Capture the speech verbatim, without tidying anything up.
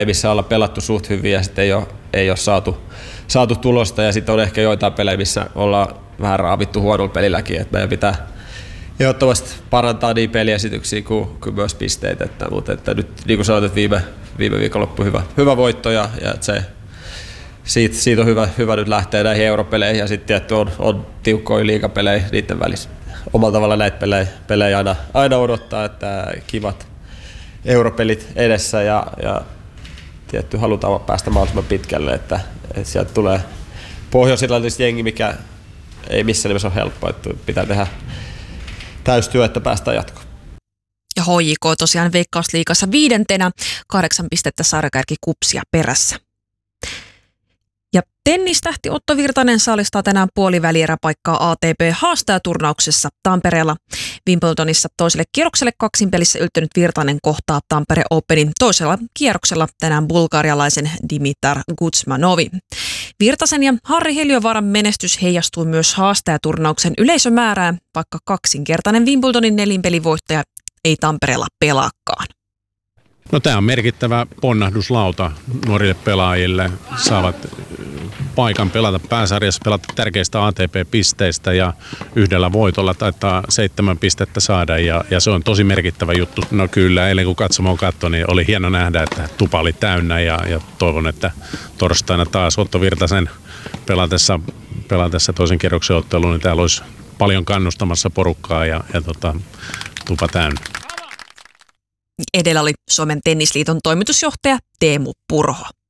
missä ollaan pelattu suht hyvin ja sitten ei ole, ei ole saatu, saatu tulosta. Ja sitten on ehkä joitain pelejä, missä ollaan vähän raavittu huonolla pelilläkin. Että meidän pitää ehdottomasti parantaa niin peliesityksiä kuin, kuin myös pisteitä. Että, mutta että nyt niin kuin sanoit, että viime, viime viikonloppu hyvä, hyvä voitto ja, ja se, siitä, siitä on hyvä, hyvä nyt lähteä näihin europeleihin. Ja sitten tietty on, on tiukkoja liigapelejä niiden välissä. Omalla tavalla näitä pelejä, pelejä aina, aina odottaa, että kivat europelit edessä ja, ja tietty halutaan päästä mahdollisimman pitkälle, että, että sieltä tulee Pohjois-Irlannista jengi, mikä ei missään nimessä ole helppoa, että pitää tehdä täystyö, että päästään jatkoon. Ja H J K tosiaan Veikkausliigassa viidentenä, kahdeksan pistettä sarjakärki Kupsia perässä. Ja tennistähti Otto Virtanen saalistaa tänään puolivälieräpaikkaa A T P-haastajaturnauksessa Tampereella. Wimbledonissa toiselle kierrokselle kaksinpelissä yltynyt Virtanen kohtaa Tampere Openin toisella kierroksella tänään bulgarialaisen Dimitar Guzmanovin. Virtasen ja Harri Heliövaaran menestys heijastuu myös haastajaturnauksen yleisömäärään, vaikka kaksinkertainen Wimbledonin nelinpelivoittaja ei Tampereella pelaakaan. No, tämä on merkittävä ponnahduslauta nuorille pelaajille. Saavat paikan pelata pääsarjassa, pelata tärkeistä A T P-pisteistä ja yhdellä voitolla taitaa seitsemän pistettä saada ja, ja se on tosi merkittävä juttu. No kyllä, eilen kun katsomaan katsoi, niin oli hieno nähdä, että tupa oli täynnä ja, ja toivon, että torstaina taas Otto Virtasen pelatessa, pelatessa toisen kierroksen otteluun, niin täällä olisi paljon kannustamassa porukkaa ja, ja tota, tupa täynnä. Edellä oli Suomen tennisliiton toimitusjohtaja Teemu Purho.